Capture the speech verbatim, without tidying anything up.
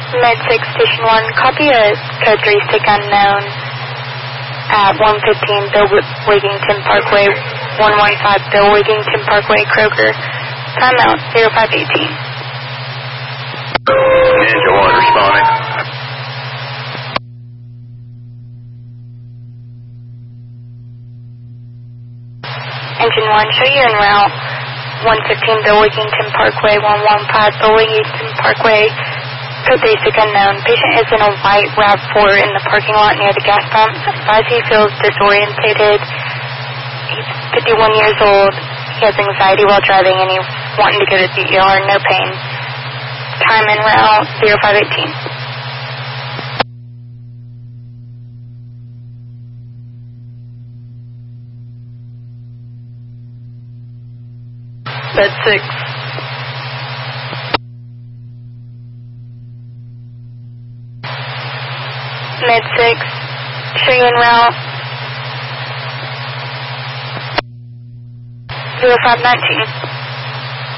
Med six Station one, copy a code three stick unknown at one fifteen Bill Wigington Parkway, one fifteen Bill Wigington Parkway, Kroger. Timeout zero five eighteen. Ninja one responding. Engine one, show you en route one fifteen Bill Wigington Parkway, one fifteen Bill Wigington Parkway, code three stick unknown. Patient is in a white RAV four in the parking lot near the gas pump. Advise he feels disorientated. He's fifty-one years old. He has anxiety while driving and he's wanting to go to the E R. No pain. Time en route zero five eighteen. Med six. Med six, show you en route zero five nineteen.